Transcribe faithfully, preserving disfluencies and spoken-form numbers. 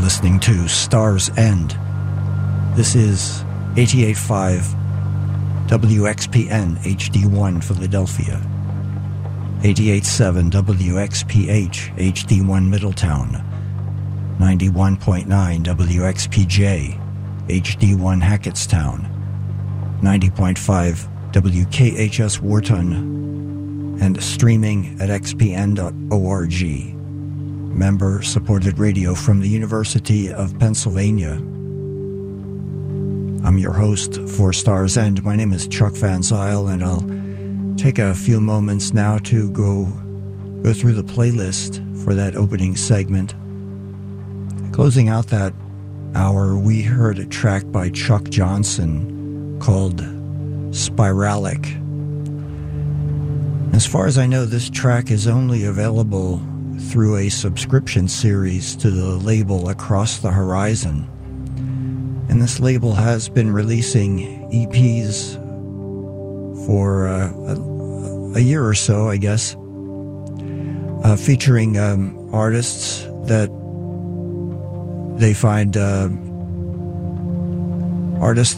listening to Star's End. This is eighty-eight point five W X P N H D one Philadelphia, eighty-eight point seven W X P H H D one Middletown, ninety-one point nine W X P J H D one Hackettstown, ninety point five W K H S Wharton, and streaming at x p n dot org. Member-supported radio from the University of Pennsylvania. I'm your host for Star's End. My name is Chuck Van Zyl, and I'll take a few moments now to go go through the playlist for that opening segment. Closing out that hour, we heard a track by Chuck Johnson called Spiralic. As far as I know, this track is only available through a subscription series to the label Across the Horizon. And this label has been releasing E Ps for uh, a, a year or so, I guess, uh, featuring um, artists that they find uh, artists